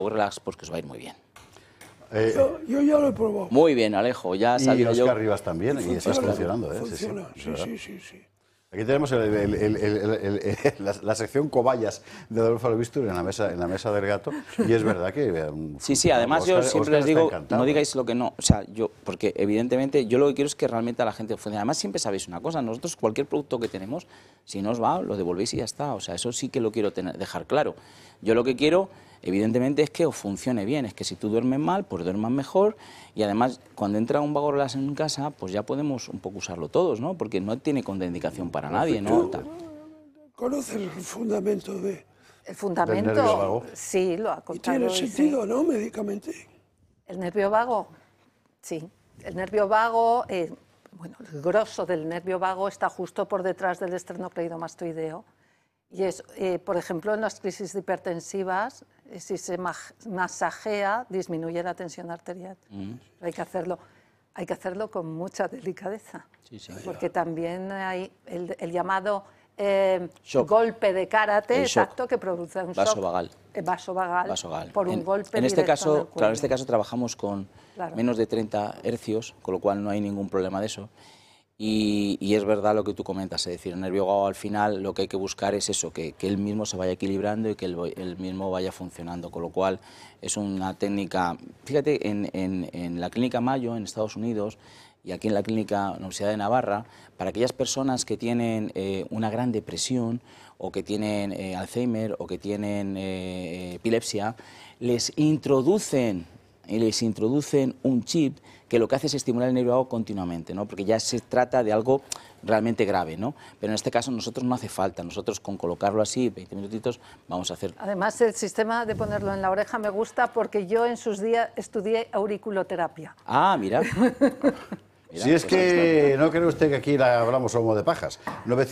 Relax, pues que os va a ir muy bien. Yo ya lo he probado. Muy bien, Alejo, ya sabía yo. Y Óscar Rivas también, y está funcionando. Funciona, sí. Aquí tenemos la sección cobayas de Adolfo Albistur en la mesa del gato, y es verdad que... Sí, además yo siempre les digo, no digáis lo que no, o sea, porque evidentemente yo lo que quiero es que realmente a la gente funcione. Además siempre sabéis una cosa, nosotros cualquier producto que tenemos, si no os va, lo devolvéis y ya está, o sea, eso sí que lo quiero dejar claro. Yo lo que quiero, evidentemente, es que os funcione bien, es que si tú duermes mal, pues duermas mejor, y además cuando entra un Vago Relax en casa, pues ya podemos un poco usarlo todos, ¿no? Porque no tiene contraindicación para nadie, ¿no? ¿Conoces el fundamento de...? El fundamento, sí, lo ha contado. Y tiene sentido, ¿no? Médicamente. El nervio vago, sí. El nervio vago, bueno, el grosso del nervio vago está justo por detrás del esternocleidomastoideo. Y es, por ejemplo, en las crisis hipertensivas, si se masajea, disminuye la tensión arterial. Hay que hacerlo con mucha delicadeza. Porque también hay el llamado golpe de karate, exacto, que produce un shock. Vasovagal. Por un golpe en este directo caso, en el cuello. claro, en este caso trabajamos con menos de 30 hercios, con lo cual no hay ningún problema de eso. Y es verdad lo que tú comentas, es decir, el nervio vago al final lo que hay que buscar es eso, que él mismo se vaya equilibrando y que él mismo vaya funcionando, con lo cual es una técnica, fíjate, en la Clínica Mayo en Estados Unidos y aquí en la Clínica Universidad de Navarra, para aquellas personas que tienen una gran depresión o que tienen Alzheimer o que tienen epilepsia, les introducen un chip que lo que hace es estimular el nervio vago continuamente, ¿no? Porque ya se trata de algo realmente grave, ¿no? Pero en este caso nosotros no hace falta, nosotros con colocarlo así, 20 minutitos, vamos a hacer... Además el sistema de ponerlo en la oreja me gusta porque yo en sus días estudié auriculoterapia. Ah, mira. Si es que no cree usted que aquí hablamos como de pajas.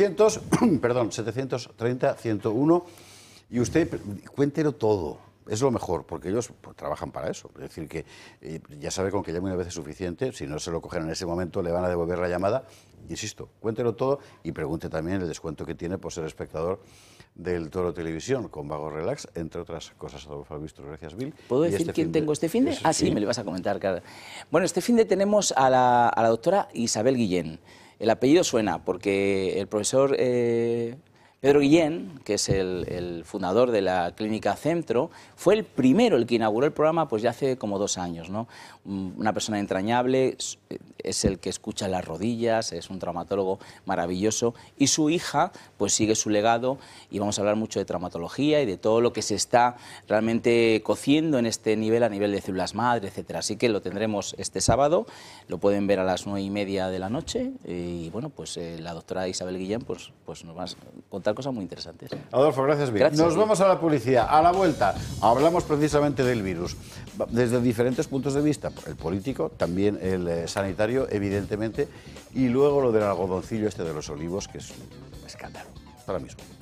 730-101 y usted cuéntelo todo. Es lo mejor, porque ellos pues, trabajan para eso. Es decir, que ya sabe con que llame una vez es suficiente. Si no se lo cogen en ese momento, le van a devolver la llamada. Insisto, cuéntelo todo y pregunte también el descuento que tiene por ser espectador del Toro Televisión con Vago Relax, entre otras cosas. Adolfo Albistur, gracias, Bill. ¿Puedo decir quién tengo este finde? Ah, sí, me lo vas a comentar. Claro. Bueno, este finde tenemos a la doctora Isabel Guillén. El apellido suena porque el profesor... Pedro Guillén, que es el fundador de la Clínica Centro, fue el primero, el que inauguró el programa pues ya hace como 2 años, ¿no? Una persona entrañable, es el que escucha las rodillas, es un traumatólogo maravilloso y su hija pues sigue su legado y vamos a hablar mucho de traumatología y de todo lo que se está realmente cociendo en este nivel a nivel de células madre, etcétera. Así que lo tendremos este sábado, lo pueden ver a las 9:30 de la noche y bueno, pues la doctora Isabel Guillén pues nos va a contar cosas muy interesantes. Adolfo, gracias. Nos vamos a la publicidad. A la vuelta hablamos precisamente del virus, desde diferentes puntos de vista, el político, también el sanitario, evidentemente, y luego lo del algodoncillo este de los olivos, que es un escándalo. Ahora mismo.